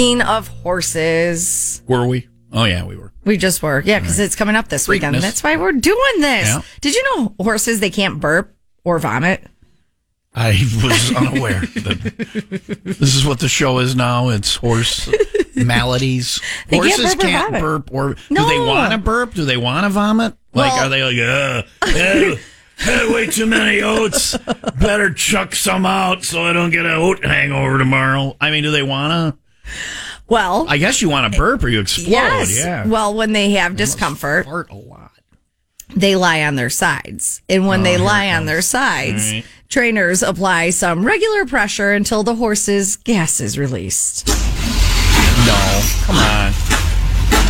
Of horses. Were we? Oh, yeah, we were. We just were. Yeah, because it's coming up this weekend. That's why we're doing this. Yeah. Did you know horses, they can't burp or vomit? I was unaware that this is what the show is now. It's horse maladies. They Horses can't burp can't burp. No. Do they want to burp? Do they want to vomit? Like, Well- are they like, had way too many oats. Better chuck some out so I don't get an oat hangover tomorrow. I mean, do they want to? Well, I guess you want to burp or you explode. yes. Yeah. Well, when they have discomfort, Fart a lot. they lie on their sides. And when they lie on their sides, Right. trainers apply some regular pressure until the horse's gas is released. No, come on.